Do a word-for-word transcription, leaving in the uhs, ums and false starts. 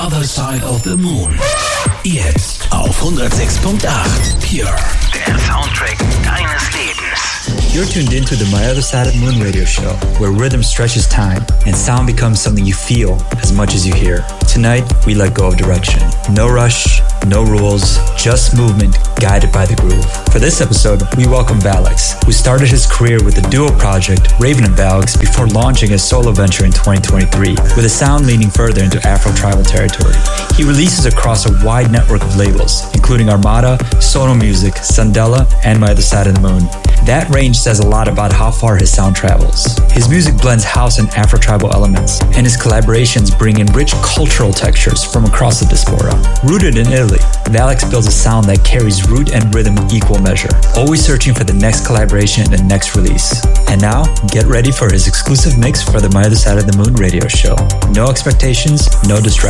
Other Side of the Moon. Jetzt auf hundertsechs Komma acht Pure, der Soundtrack deines Lebens. You're tuned into the My Other Side of the Moon radio show, where rhythm stretches time and sound becomes something you feel as much as you hear. Tonight, we let go of direction. No rush, no rules, just movement guided by the groove. For this episode, we welcome Valix, who started his career with the duo project Raven and Valix before launching his solo venture in twenty twenty-three, with a sound leaning further into Afro-tribal territory. He releases across a wide network of labels, including Armada, Sono Music, Sandela, and My Other Side of the Moon. That range says a lot about how far his sound travels. His music blends house and Afro-tribal elements, and his collaborations bring in rich cultural textures from across the diaspora. Rooted in Italy, Valix builds a sound that carries root and rhythm in equal measure, always searching for the next collaboration and the next release. And now, get ready for his exclusive mix for the My Other Side of the Moon radio show. No expectations, no distractions.